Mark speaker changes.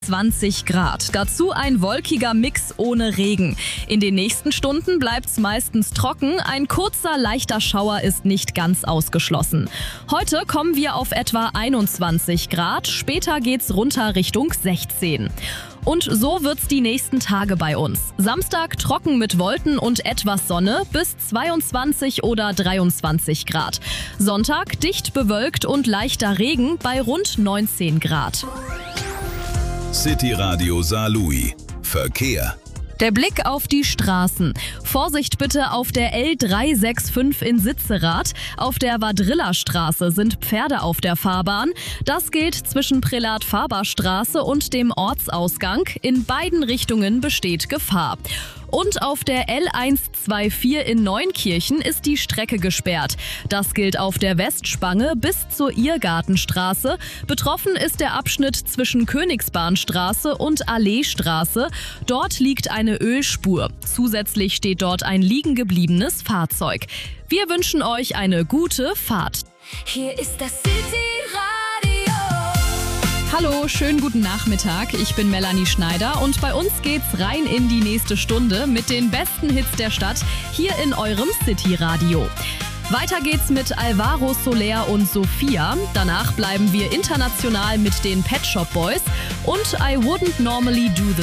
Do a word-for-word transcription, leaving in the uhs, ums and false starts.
Speaker 1: siebenundzwanzig Grad. Dazu ein wolkiger Mix ohne Regen. In den nächsten Stunden bleibt's meistens trocken. Ein kurzer, leichter Schauer ist nicht ganz ausgeschlossen. Heute kommen wir auf etwa einundzwanzig Grad. Später geht's runter Richtung sechzehn. Und so wird's die nächsten Tage bei uns. Samstag trocken mit Wolken und etwas Sonne bis zweiundzwanzig oder dreiundzwanzig Grad. Sonntag dicht bewölkt und leichter Regen bei rund neunzehn Grad.
Speaker 2: City Radio Saarlouis. Verkehr.
Speaker 1: Der Blick auf die Straßen. Vorsicht bitte auf der L drei sechs fünf in Sitzerath. Auf der Vadrillerstraße sind Pferde auf der Fahrbahn. Das gilt zwischen Prälat-Faber-Straße und dem Ortsausgang. In beiden Richtungen besteht Gefahr. Und auf der L hundertvierundzwanzig in Neunkirchen ist die Strecke gesperrt. Das gilt auf der Westspange bis zur Irrgartenstraße. Betroffen ist der Abschnitt zwischen Königsbahnstraße und Alleestraße. Dort liegt eine Ölspur. Zusätzlich steht dort ein liegen gebliebenes Fahrzeug. Wir wünschen euch eine gute Fahrt.
Speaker 3: Hier ist das City Radio.
Speaker 1: Hallo, schönen guten Nachmittag. Ich bin Melanie Schneider und bei uns geht's rein in die nächste Stunde mit den besten Hits der Stadt hier in eurem City Radio. Weiter geht's mit Alvaro Soler und Sophia. Danach bleiben wir international mit den Pet Shop Boys und I Wouldn't Normally Do This.